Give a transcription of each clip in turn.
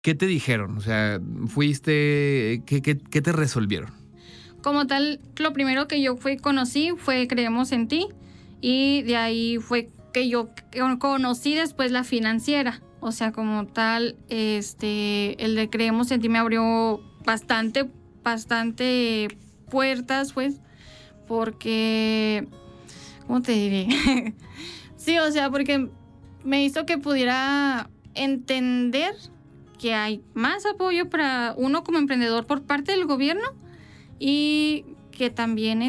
¿Qué te dijeron? O sea, ¿qué te resolvieron? Como tal, lo primero que yo conocí fue Creemos en Ti, y de ahí fue que yo conocí después la financiera. O sea, como tal, el de Creemos en Ti me abrió bastante puertas, pues, porque, ¿cómo te diré? Sí, o sea, porque me hizo que pudiera entender que hay más apoyo para uno como emprendedor por parte del gobierno, y que también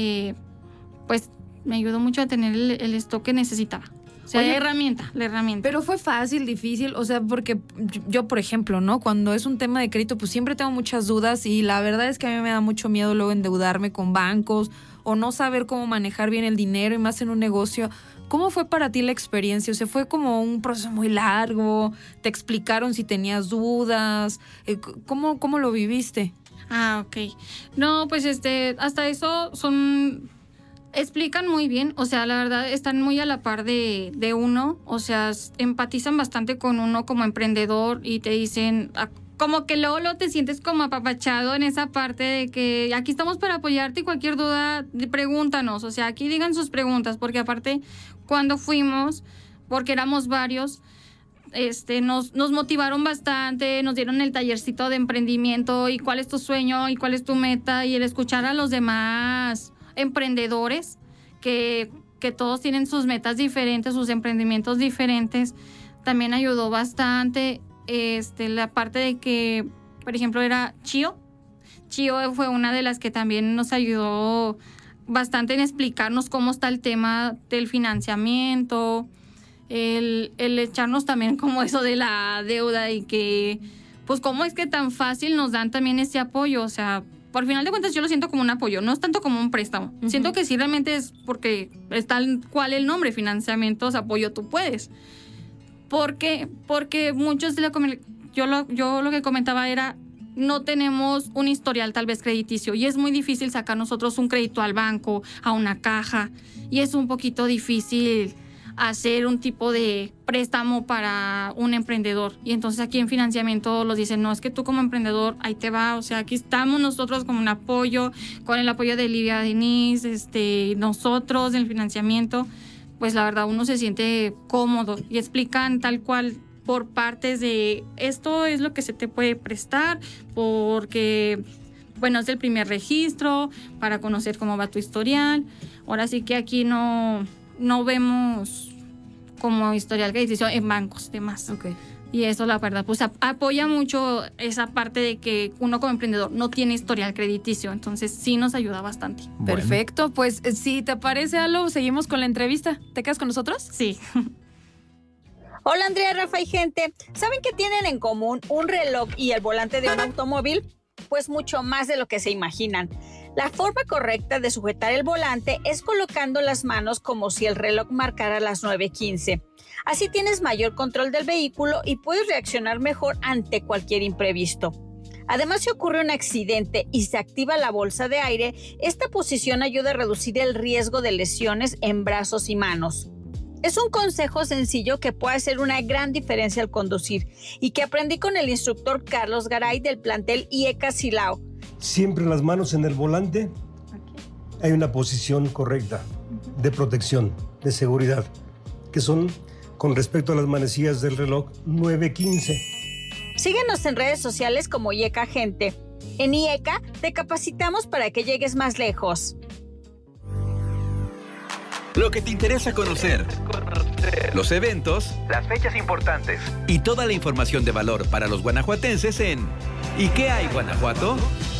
pues me ayudó mucho a tener el stock que necesitaba. O sea, Oye, la herramienta. Pero fue fácil, difícil, o sea, porque yo, por ejemplo, ¿no? Cuando es un tema de crédito, pues siempre tengo muchas dudas, y la verdad es que a mí me da mucho miedo luego endeudarme con bancos o no saber cómo manejar bien el dinero, y más en un negocio. ¿Cómo fue para ti la experiencia? O sea, ¿fue como un proceso muy largo? ¿Te explicaron si tenías dudas? ¿Cómo lo viviste? Ah, ok. No, pues hasta eso explican muy bien, o sea, la verdad están muy a la par de uno, o sea, empatizan bastante con uno como emprendedor, y te dicen, como que luego te sientes como apapachado en esa parte de que aquí estamos para apoyarte, y cualquier duda, pregúntanos, o sea, aquí digan sus preguntas, porque aparte, cuando fuimos, porque éramos varios, nos motivaron bastante, nos dieron el tallercito de emprendimiento, y cuál es tu sueño, y cuál es tu meta, y el escuchar a los demás emprendedores, que todos tienen sus metas diferentes, sus emprendimientos diferentes, también ayudó bastante. La parte de que, por ejemplo, era Chio fue una de las que también nos ayudó bastante en explicarnos cómo está el tema del financiamiento, el echarnos también como eso de la deuda, y que pues cómo es que tan fácil nos dan también ese apoyo. O sea, por final de cuentas yo lo siento como un apoyo, no es tanto como un préstamo. Uh-huh. Siento que sí realmente es porque es tal cual el nombre, financiamientos, apoyo, tú puedes. Porque muchos yo lo que comentaba era, no tenemos un historial tal vez crediticio, y es muy difícil sacar nosotros un crédito al banco, a una caja, y es un poquito difícil hacer un tipo de préstamo para un emprendedor. Y entonces aquí en financiamiento los dicen, no, es que tú como emprendedor, ahí te va, o sea, aquí estamos nosotros como un apoyo, con el apoyo de Livia Denise, nosotros en el financiamiento, pues la verdad uno se siente cómodo, y explican tal cual por partes de esto es lo que se te puede prestar, porque bueno, es el primer registro para conocer cómo va tu historial. Ahora sí que aquí no vemos como historial crediticio en bancos, demás. Okay. Y eso, la verdad, pues apoya mucho esa parte de que uno como emprendedor no tiene historial crediticio. Entonces, sí nos ayuda bastante. Bueno. Perfecto. Pues, si te parece, Alo, seguimos con la entrevista. ¿Te quedas con nosotros? Sí. Hola, Andrea, Rafa y gente. ¿Saben qué tienen en común un reloj y el volante de un automóvil? Pues mucho más de lo que se imaginan. La forma correcta de sujetar el volante es colocando las manos como si el reloj marcara las 9:15. Así tienes mayor control del vehículo y puedes reaccionar mejor ante cualquier imprevisto. Además, si ocurre un accidente y se activa la bolsa de aire, esta posición ayuda a reducir el riesgo de lesiones en brazos y manos. Es un consejo sencillo que puede hacer una gran diferencia al conducir, y que aprendí con el instructor Carlos Garay del plantel IECA Silao. Siempre las manos en el volante. Hay una posición correcta de protección, de seguridad, que son, con respecto a las manecillas del reloj, 9:15. Síguenos en redes sociales como IECA Gente. En IECA te capacitamos para que llegues más lejos. Lo que te interesa conocer, los eventos, las fechas importantes y toda la información de valor para los guanajuatenses en ¿Y qué hay, Guanajuato?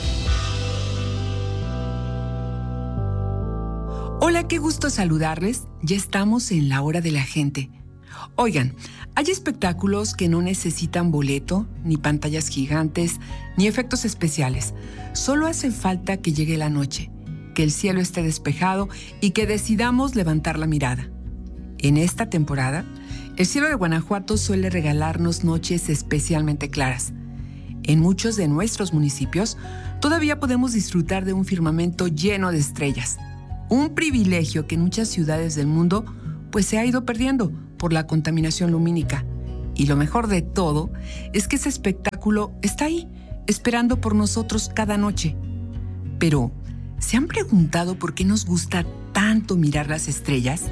Hola, qué gusto saludarles. Ya estamos en la hora de la gente. Oigan, hay espectáculos que no necesitan boleto, ni pantallas gigantes, ni efectos especiales. Solo hace falta que llegue la noche, que el cielo esté despejado y que decidamos levantar la mirada. En esta temporada, el cielo de Guanajuato suele regalarnos noches especialmente claras. En muchos de nuestros municipios, todavía podemos disfrutar de un firmamento lleno de estrellas. Un privilegio que en muchas ciudades del mundo pues se ha ido perdiendo por la contaminación lumínica Y lo mejor de todo es que ese espectáculo está ahí, esperando por nosotros cada noche. Pero, ¿se han preguntado por qué nos gusta tanto mirar las estrellas?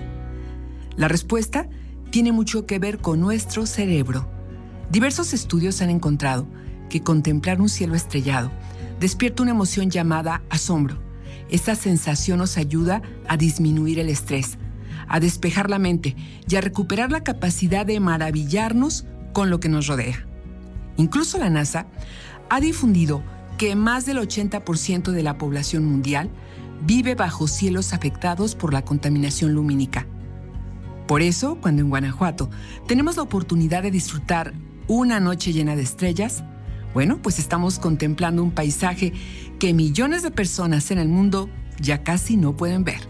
La respuesta tiene mucho que ver con nuestro cerebro. Diversos estudios han encontrado que contemplar un cielo estrellado despierta una emoción llamada asombro. Esta sensación nos ayuda a disminuir el estrés, a despejar la mente y a recuperar la capacidad de maravillarnos con lo que nos rodea. Incluso la NASA ha difundido que más del 80% de la población mundial vive bajo cielos afectados por la contaminación lumínica. Por eso, cuando en Guanajuato tenemos la oportunidad de disfrutar una noche llena de estrellas, bueno, pues estamos contemplando un paisaje que millones de personas en el mundo ya casi no pueden ver.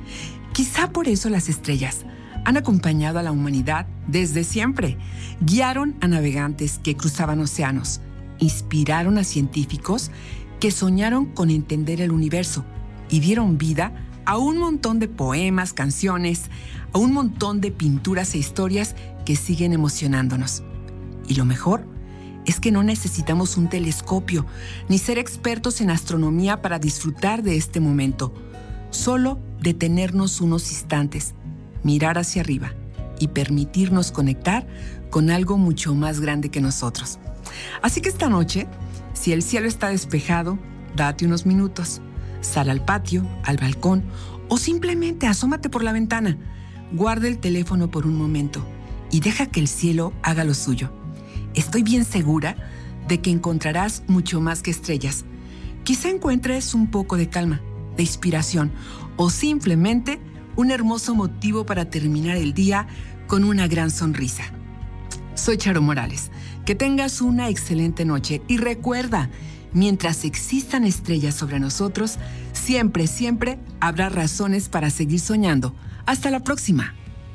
Quizá por eso las estrellas han acompañado a la humanidad desde siempre. Guiaron a navegantes que cruzaban océanos, inspiraron a científicos que soñaron con entender el universo y dieron vida a un montón de poemas, canciones, a un montón de pinturas e historias que siguen emocionándonos. Y lo mejor es que no necesitamos un telescopio ni ser expertos en astronomía para disfrutar de este momento. Solo detenernos unos instantes, mirar hacia arriba y permitirnos conectar con algo mucho más grande que nosotros. Así que esta noche, si el cielo está despejado, date unos minutos, sal al patio, al balcón o simplemente asómate por la ventana. Guarda el teléfono por un momento y deja que el cielo haga lo suyo. Estoy bien segura de que encontrarás mucho más que estrellas. Quizá encuentres un poco de calma, de inspiración o simplemente un hermoso motivo para terminar el día con una gran sonrisa. Soy Charo Morales. Que tengas una excelente noche y recuerda, mientras existan estrellas sobre nosotros, siempre, siempre habrá razones para seguir soñando. Hasta la próxima.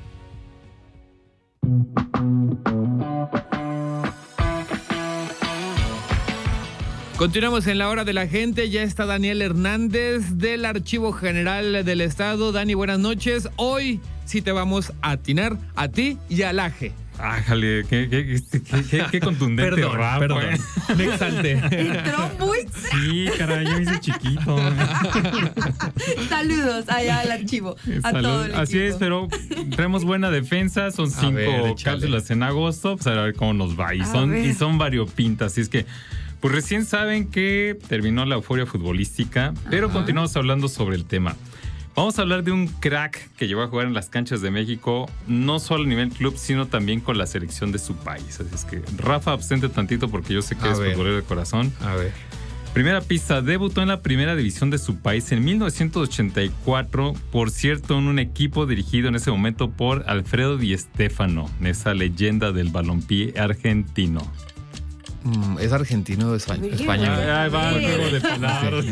Continuamos en la hora de la gente. Ya está Daniel Hernández del Archivo General del Estado. Dani, buenas noches. Hoy sí te vamos a atinar a ti y al Aje. Ájale, qué contundente. Perdón, me exalté. Entró muy... Sí, caray, yo me hice chiquito. Saludos allá al archivo, a todo el equipo. Así es, pero traemos buena defensa, son 5 cápsulas en agosto, pues a ver cómo nos va. Y son variopintas, así es que pues recién saben que terminó la euforia futbolística, pero continuamos hablando sobre el tema. Vamos a hablar de un crack que llegó a jugar en las canchas de México, no solo a nivel club, sino también con la selección de su país. Así es que Rafa, abstente tantito porque yo sé que es futbolero de corazón. A ver. Primera pista, debutó en la primera división de su país en 1984, por cierto, en un equipo dirigido en ese momento por Alfredo Di Stéfano, esa leyenda del balompié argentino. ¿Es argentino o español? Ahí va el juego de palabras.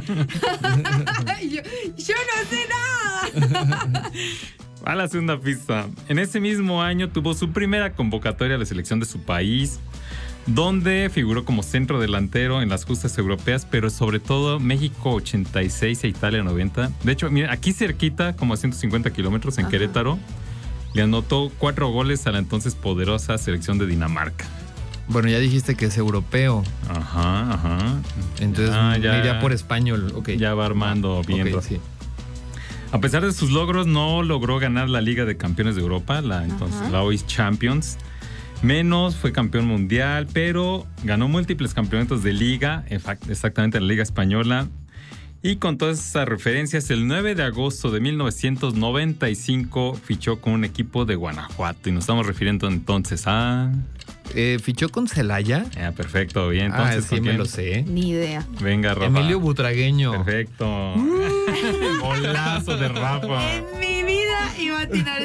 Yo no sé nada. A la segunda pista. En ese mismo año tuvo su primera convocatoria a la selección de su país, donde figuró como centro delantero en las justas europeas, pero sobre todo México 86 e Italia 90. De hecho, mira, aquí cerquita, como a 150 kilómetros en Querétaro, le anotó 4 goles a la entonces poderosa selección de Dinamarca. Bueno, ya dijiste que es europeo. Ajá. Entonces me iría por español. Okay. Ya va armando viendo. Sí. A pesar de sus logros, no logró ganar la Liga de Campeones de Europa, la OIS Champions. Menos fue campeón mundial, pero ganó múltiples campeonatos de liga, exactamente en la Liga Española. Y con todas esas referencias, el 9 de agosto de 1995 fichó con un equipo de Guanajuato. Y nos estamos refiriendo entonces a... ¿Fichó con Celaya? Perfecto, bien. Entonces, sí, me lo sé. Ni idea. Venga, Rafa. Emilio Butragueño. Perfecto. Golazo de Rafa. En mi vida iba a atinar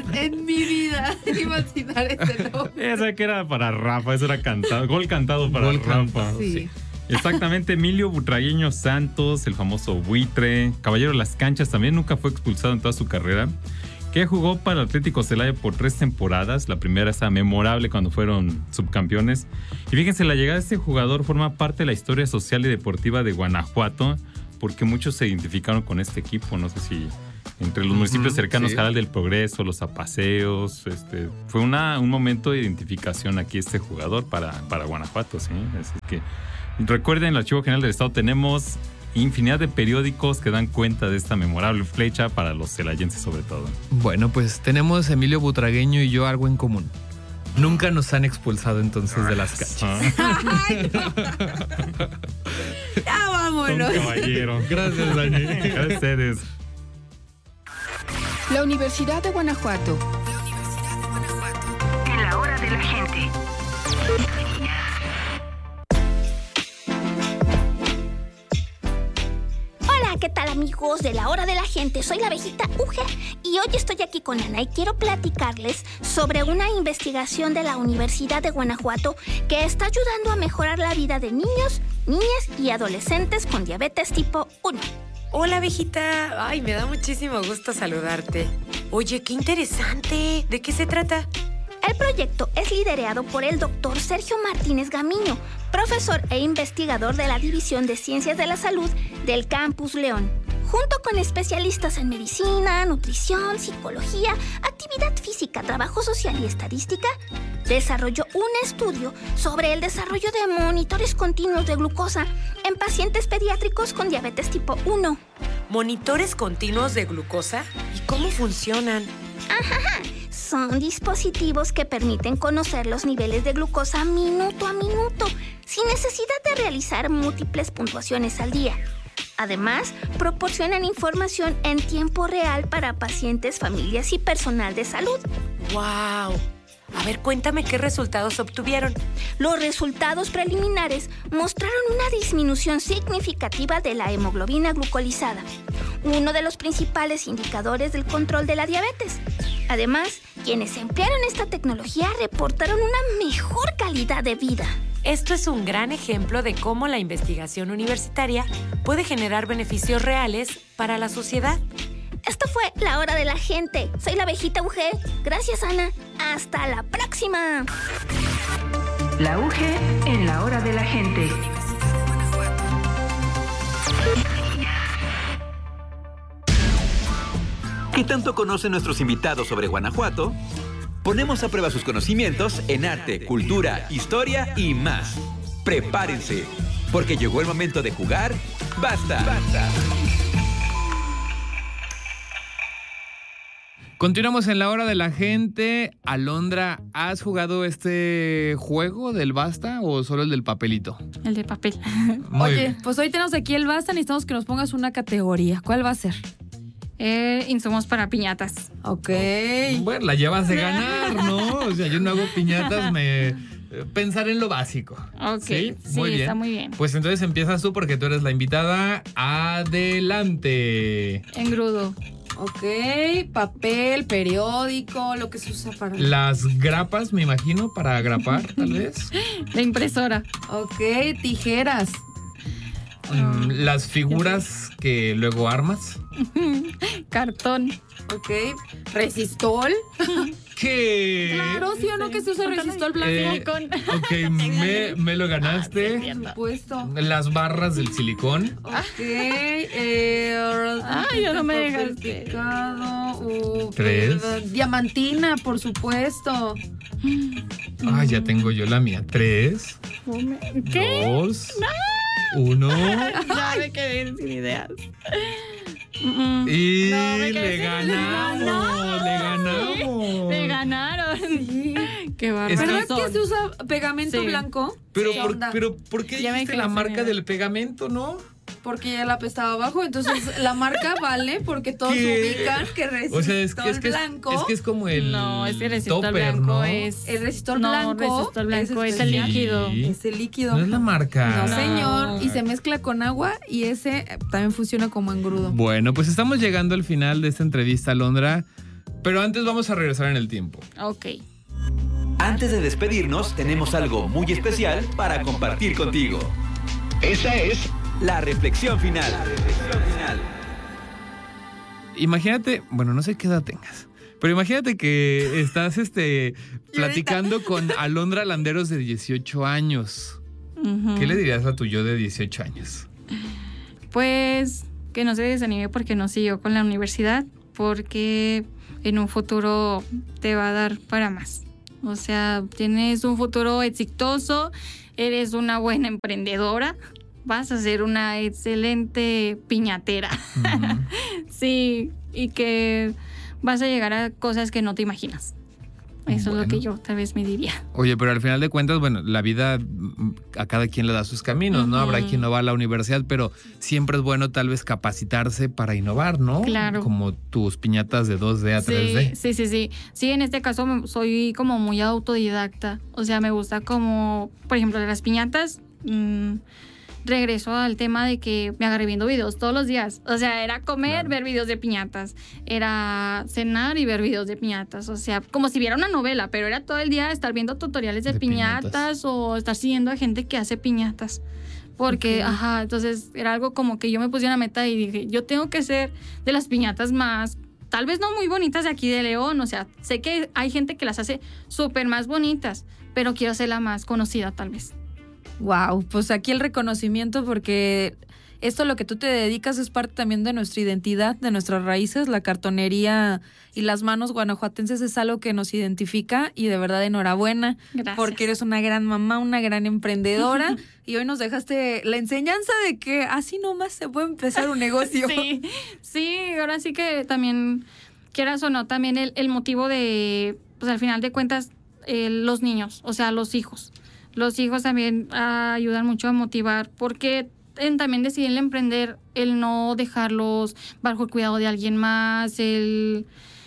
ese nombre. Esa que era para Rafa, eso era cantado. Gol cantado para Rafa. Sí. Exactamente, Emilio Butragueño Santos, el famoso buitre, caballero de las canchas, también nunca fue expulsado en toda su carrera, que jugó para el Atlético Celaya por 3 temporadas. La primera está memorable cuando fueron subcampeones. Y fíjense, la llegada de este jugador forma parte de la historia social y deportiva de Guanajuato, porque muchos se identificaron con este equipo. No sé si entre los municipios cercanos, Jaral del Progreso, los Apaseos. Fue un momento de identificación aquí este jugador para Guanajuato, ¿sí? Así que recuerden, en el Archivo General del Estado tenemos infinidad de periódicos que dan cuenta de esta memorable flecha para los celayenses sobre todo. Bueno, pues tenemos Emilio Butragueño y yo algo en común. Nunca nos han expulsado entonces de las canchas. Ay, no. Ya vámonos. Caballero. Gracias, Dani. A ustedes. La Universidad de Guanajuato. En la hora de la gente. Hola, ¿qué tal amigos de la hora de la gente? Soy la abejita Uge y hoy estoy aquí con Ana y quiero platicarles sobre una investigación de la Universidad de Guanajuato que está ayudando a mejorar la vida de niños, niñas y adolescentes con diabetes tipo 1. Hola, abejita. Ay, me da muchísimo gusto saludarte. Oye, qué interesante. ¿De qué se trata? El proyecto es liderado por el doctor Sergio Martínez Gamiño, profesor e investigador de la División de Ciencias de la Salud del Campus León. Junto con especialistas en medicina, nutrición, psicología, actividad física, trabajo social y estadística, desarrolló un estudio sobre el desarrollo de monitores continuos de glucosa en pacientes pediátricos con diabetes tipo 1. ¿Monitores continuos de glucosa? ¿Y cómo funcionan? Ajá. Son dispositivos que permiten conocer los niveles de glucosa minuto a minuto, sin necesidad de realizar múltiples puntuaciones al día. Además, proporcionan información en tiempo real para pacientes, familias y personal de salud. ¡Wow! A ver, cuéntame qué resultados obtuvieron. Los resultados preliminares mostraron una disminución significativa de la hemoglobina glucolizada, uno de los principales indicadores del control de la diabetes. Además, quienes emplearon esta tecnología reportaron una mejor calidad de vida. Esto es un gran ejemplo de cómo la investigación universitaria puede generar beneficios reales para la sociedad. Esto fue La Hora de la Gente. Soy la abejita UG. Gracias, Ana. Hasta la próxima. La UG en la hora de la gente. ¿Qué tanto conocen nuestros invitados sobre Guanajuato? Ponemos a prueba sus conocimientos en arte, cultura, historia y más. Prepárense, porque llegó el momento de jugar. ¡Basta! Continuamos en La Hora de la Gente. Alondra, ¿has jugado este juego del Basta o solo el del papelito? El de papel. Muy Oye, bien. pues hoy tenemos aquí el Basta, necesitamos que nos pongas una categoría. ¿Cuál va a ser? Insumos para piñatas. Ok. Bueno, la llevas de ganar, ¿no? O sea, yo no hago piñatas, pensar en lo básico. Ok, sí, muy bien. está muy bien. Pues entonces empiezas tú porque tú eres la invitada. Adelante. Engrudo. Ok, papel, periódico, lo que se usa para... Las grapas, me imagino, para agrapar, tal vez. La impresora. Ok, tijeras. Las figuras que luego armas. Cartón. Ok, resistol. ¿Qué? Claro, ¿sí o no que se usa resistol blanco? Ok, me lo ganaste. Por supuesto. Las barras del silicón. Ok, ya no me dejaste. Picado, 3. Diamantina, por supuesto. Ya tengo yo la mía. 3. ¿Qué? 2. 1. Ya me quedé sin ideas. Y No, me le quedé sin ganamos. ideas. Le ganamos. Me ganaron. Qué bárbaro. ¿Verdad que se usa pegamento Sí. blanco? Pero, ¿Qué ¿por, onda? pero ¿por qué Ya me dijiste quedé la sin marca idea. del pegamento, no? Porque ya la estaba abajo, entonces la marca vale porque todos ¿Qué? ubican que resistol O sea, es que blanco. es como el No, es que el resistol topper, blanco ¿no? es... El resistol No, blanco, resistol blanco es el especial. líquido. Sí. Es el líquido. No es la marca. No, No. señor. Y se mezcla con agua y ese también funciona como engrudo. Bueno, pues estamos llegando al final de esta entrevista, Alondra. Pero antes vamos a regresar en el tiempo. Ok. Antes de despedirnos, tenemos algo muy especial para compartir contigo. Esta es la reflexión final. Imagínate, bueno, no sé qué edad tengas, pero imagínate que estás platicando con Alondra Landeros de 18 años. Ujú. ¿Qué le dirías a tu yo de 18 años? Pues que no se desanime porque no siguió con la universidad, porque en un futuro te va a dar para más. O sea, tienes un futuro exitoso, eres una buena emprendedora, vas a ser una excelente piñatera. Sí, y que vas a llegar a cosas que no te imaginas. Eso es lo que yo tal vez me diría. Oye, pero al final de cuentas, bueno, la vida a cada quien le da sus caminos, ¿no? Habrá quien no va a la universidad, pero siempre es bueno tal vez capacitarse para innovar, ¿no? Claro. Como tus piñatas de 2D a 3D. Sí. Sí, en este caso soy como muy autodidacta. O sea, me gusta como, por ejemplo, de las piñatas... regreso al tema de que me agarré viendo videos todos los días. O sea, era comer, ver videos de piñatas. Era cenar y ver videos de piñatas. O sea, como si viera una novela, pero era todo el día estar viendo tutoriales de piñatas o estar siguiendo a gente que hace piñatas. Porque, entonces era algo como que yo me puse una meta y dije, yo tengo que ser de las piñatas más, tal vez no muy bonitas de aquí de León. O sea, sé que hay gente que las hace súper más bonitas, pero quiero ser la más conocida tal vez. Wow, pues aquí el reconocimiento, porque esto a lo que tú te dedicas es parte también de nuestra identidad, de nuestras raíces. La cartonería y las manos guanajuatenses es algo que nos identifica y de verdad enhorabuena. Gracias. Porque eres una gran mamá, una gran emprendedora y hoy nos dejaste la enseñanza de que así nomás se puede empezar un negocio. Sí, ahora sí que también, quieras o no, también el motivo de, pues al final de cuentas, los niños, o sea, los hijos. Los hijos también ayudan mucho a motivar, porque también decidí el emprender, el no dejarlos bajo el cuidado de alguien más, el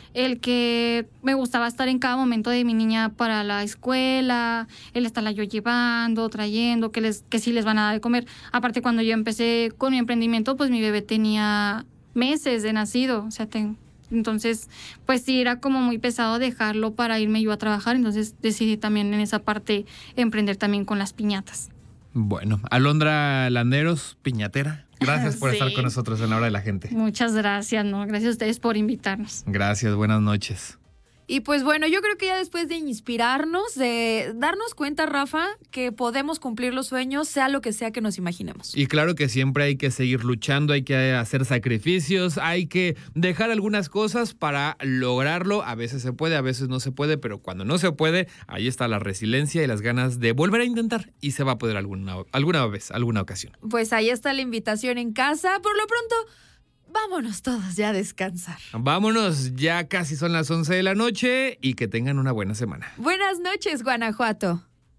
que me gustaba estar en cada momento de mi niña para la escuela, el estarla yo llevando, trayendo, que sí les van a dar de comer. Aparte, cuando yo empecé con mi emprendimiento, pues mi bebé tenía meses de nacido, o sea, entonces, pues sí, era como muy pesado dejarlo para irme yo a trabajar. Entonces decidí también en esa parte emprender también con las piñatas. Bueno, Alondra Landeros, piñatera, gracias por estar con nosotros en La Hora de la Gente. Muchas gracias, ¿no? Gracias a ustedes por invitarnos. Gracias, buenas noches. Y pues bueno, yo creo que ya después de inspirarnos, de darnos cuenta, Rafa, que podemos cumplir los sueños, sea lo que sea que nos imaginemos. Y claro que siempre hay que seguir luchando, hay que hacer sacrificios, hay que dejar algunas cosas para lograrlo. A veces se puede, a veces no se puede, pero cuando no se puede, ahí está la resiliencia y las ganas de volver a intentar y se va a poder alguna vez, alguna ocasión. Pues ahí está la invitación en casa. Por lo pronto, vámonos todos ya a descansar. Vámonos, ya casi son las 11 de la noche y que tengan una buena semana. Buenas noches, Guanajuato.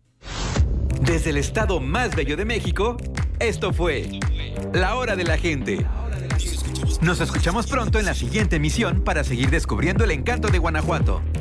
Desde el estado más bello de México, esto fue La Hora de la Gente. Nos escuchamos pronto en la siguiente emisión para seguir descubriendo el encanto de Guanajuato.